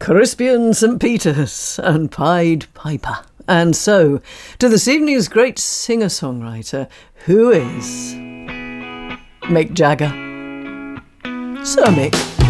Crispian St. Peters and Pied Piper. And so, to this evening's great singer-songwriter, who is Mick Jagger. Sir Mick.